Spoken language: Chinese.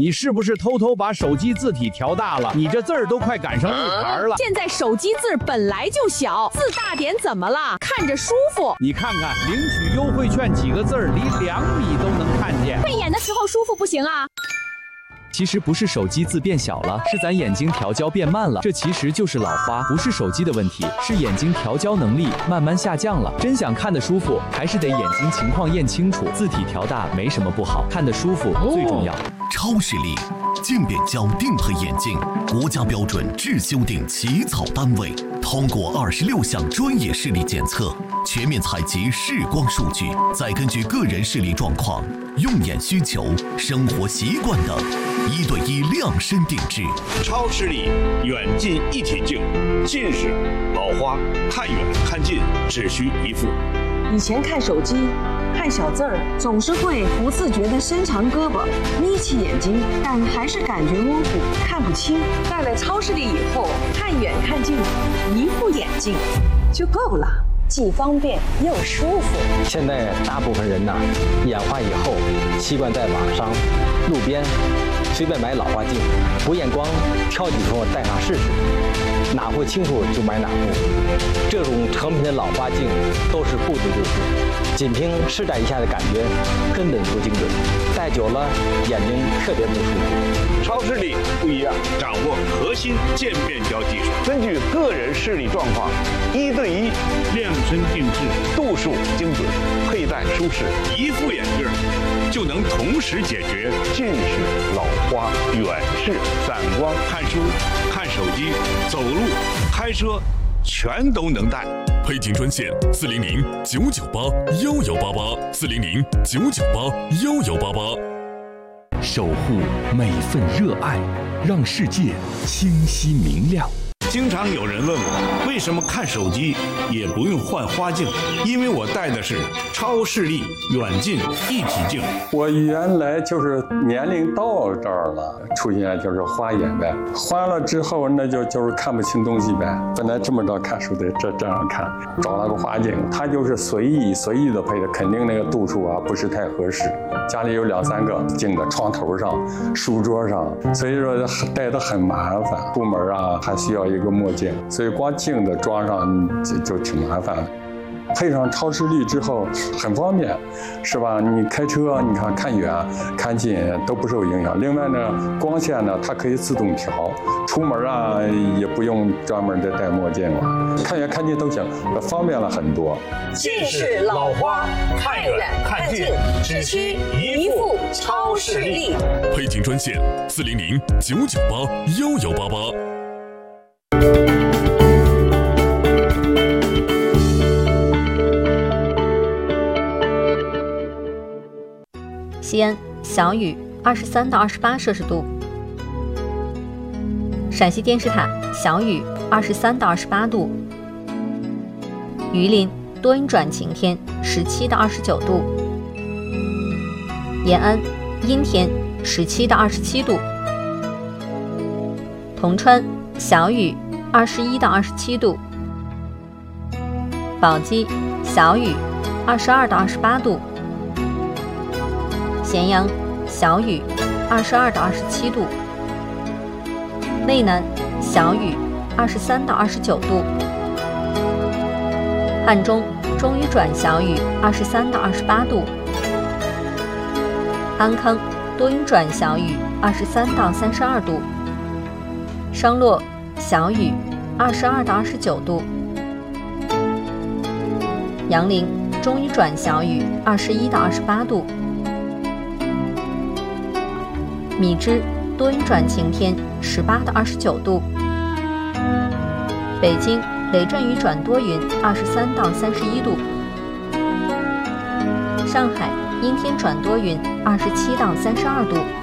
你是不是偷偷把手机字体调大了？你这字儿都快赶上路牌了。 现在手机字本来就小，字大点怎么了？看着舒服。 你看看领取优惠券几个字儿，离2米都能看见。 背眼的时候舒服不行啊。 其实不是手机字变小了，是咱眼睛调焦变慢了。这其实就是老花，不是手机的问题，是眼睛调焦能力慢慢下降了。真想看得舒服，还是得眼睛情况验清楚。字体调大没什么不好，看得舒服最重要。 超视力渐变焦定配眼镜，国家标准制修订起草单位，通过26项专业视力检测，全面采集视光数据，再根据个人视力状况、用眼需求、生活习惯等，1对1量身定制。 超视力远近一体镜，近视、老花，看远看近只需一副。 以前看手机看小字儿，总是会不自觉地伸长胳膊，眯起眼睛，但还是感觉模糊，看不清。戴了超视力以后，看远看近，一副眼镜就够了，既方便又舒服。 现在大部分人眼花以后，习惯在网上、路边随便买老花镜，不验光，挑几副戴上试试，哪副清楚就买哪副。这种成品的老花镜都是不足之处，仅凭试戴一下的感觉根本不精准，戴久了眼睛特别不舒服。 超视力不一样，掌握核心渐变焦技术，根据个人视力状况，1对1量身定制，度数精准，佩戴舒适，一副眼镜就能同时解决近视、老花、远视、散光、看书、看手机、走路、开车，全都能戴。 配镜专线400-998-1188，400-998-1188。 守护每份热爱，让世界清晰明亮。 经常有人问我，为什么看手机也不用换花镜？因为我戴的是超视力远近一体镜。 我原来就是年龄到这儿了，出现就是花眼呗，花了之后那就是看不清东西呗。本来这么着看书得这样看，找了个花镜，它就是随意的配的，肯定那个度数不是太合适。家里有2、3个镜子，床头上、书桌上，所以说戴得很麻烦。出门还需要一个墨镜，所以光镜子装上就挺麻烦的。配上超视力之后很方便，是吧？你开车，你看远看近都不受影响。另外呢，光线呢它可以自动调，出门也不用专门再戴墨镜了，看远看近都行，方便了很多。 近视、老花，看远看近只需一副超视力。 配镜专线400-998-1188。 西安小雨23到28摄氏度。陕西电视塔小雨23到28度。榆林多云转晴天17到29度。延安阴天17到27度。铜川小雨21到27度。宝鸡小雨22到28度。咸阳小雨22到27度。渭南小雨23到29度。汉中中雨转小雨23到28度。安康多云转小雨23到32度。商洛小雨22到29度。杨凌中雨转小雨21到28度。米脂多云转晴天18到29度。北京雷阵雨转多云23到31度。上海阴天转多云27到32度。